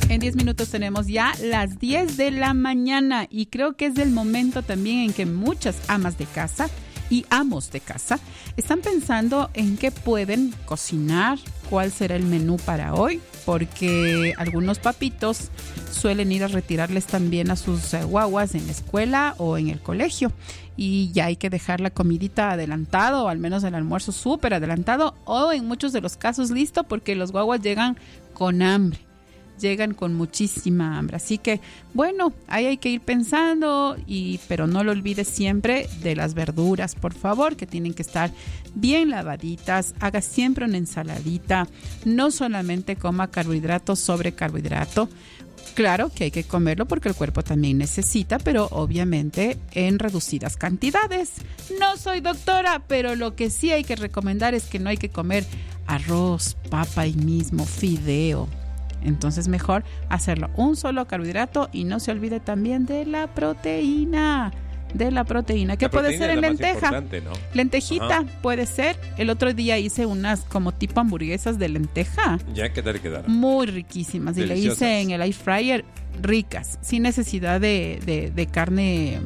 En 10 minutos tenemos ya las 10 de la mañana y creo que es el momento también en que muchas amas de casa y amos de casa están pensando en qué pueden cocinar, cuál será el menú para hoy, porque algunos papitos suelen ir a retirarles también a sus guaguas en la escuela o en el colegio y ya hay que dejar la comidita adelantado, o al menos el almuerzo súper adelantado, o en muchos de los casos listo, porque los guaguas llegan con hambre. Llegan con muchísima hambre. Así que, bueno, ahí hay que ir pensando, pero no lo olvides siempre de las verduras, por favor, que tienen que estar bien lavaditas. Haga siempre una ensaladita. No solamente coma carbohidrato sobre carbohidrato. Claro que hay que comerlo porque el cuerpo también necesita, pero obviamente en reducidas cantidades. No soy doctora, pero lo que sí hay que recomendar es que no hay que comer arroz, papa y mismo fideo. Entonces mejor hacerlo un solo carbohidrato y no se olvide también de la proteína. Que puede ser en lenteja, ¿no? Lentejita. Ajá. Puede ser. El otro día hice unas como tipo hamburguesas de lenteja. Ya, ¿qué tal quedaron? Muy riquísimas. Deliciosas. Y le hice en el air fryer, ricas, sin necesidad de carne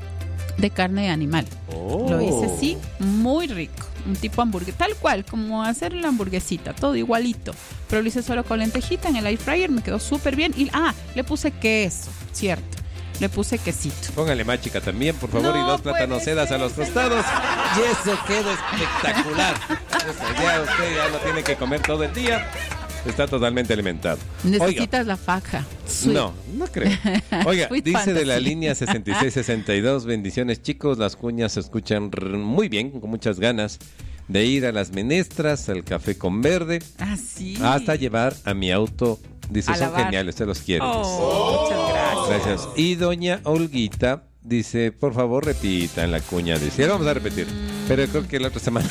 animal. Oh. Lo hice así, muy rico. Un tipo hamburguesa, tal cual, como hacer la hamburguesita, todo igualito. Pero lo hice solo con lentejita en el air fryer, me quedó súper bien. Y le puse queso, cierto. Le puse quesito. Póngale machica también, por favor, y 2 plátanos sedas a los tostados. Y eso queda espectacular. Ya usted ya lo tiene que comer todo el día. Está totalmente alimentado. Necesitas la faja. Sweet. No creo. Oiga, dice fantasy. De la línea 6662, bendiciones chicos, las cuñas se escuchan muy bien, con muchas ganas de ir a las menestras, al café con verde, sí. Hasta llevar a mi auto. Dice, son geniales, se los quiero. Muchas gracias. Y doña Olguita dice, por favor repitan la cuña. Dice, vamos a repetir, pero creo que la otra semana.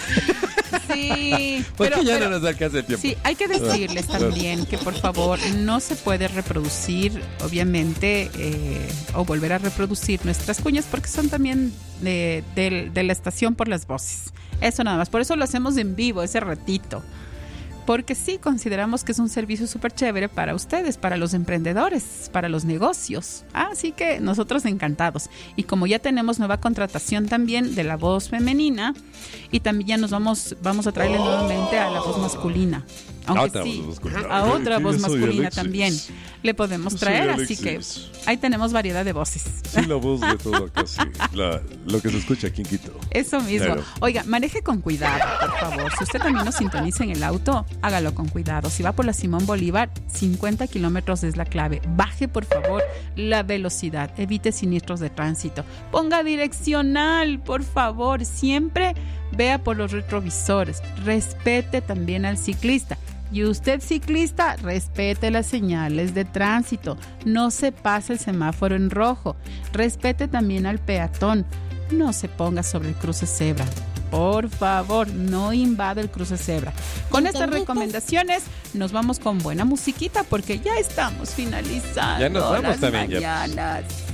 Sí, porque ya no nos alcanza el tiempo. Sí, hay que decirles también que por favor no se puede reproducir, obviamente, o volver a reproducir nuestras cuñas porque son también de la estación por las voces. Eso nada más, por eso lo hacemos en vivo, ese ratito. Porque sí, consideramos que es un servicio súper chévere para ustedes, para los emprendedores, para los negocios. Así que nosotros encantados. Y como ya tenemos nueva contratación también de la voz femenina, y también ya nos vamos a traerle nuevamente a la voz masculina. Aunque a otra voz masculina también le podemos traer, así que ahí tenemos variedad de voces. Sí, la voz de todo acá, sí. Lo que se escucha aquí en Quito. Eso mismo. Claro. Oiga, maneje con cuidado, por favor. Si usted también nos sintoniza en el auto, hágalo con cuidado. Si va por la Simón Bolívar, 50 kilómetros es la clave. Baje, por favor, la velocidad. Evite siniestros de tránsito. Ponga direccional, por favor. Siempre vea por los retrovisores. Respete también al ciclista. Y usted, ciclista, respete las señales de tránsito. No se pase el semáforo en rojo. Respete también al peatón. No se ponga sobre el cruce cebra. Por favor, no invade el cruce cebra. Con estas recomendaciones nos vamos con buena musiquita porque ya estamos finalizando. Ya nos vamos las también. Mañanas.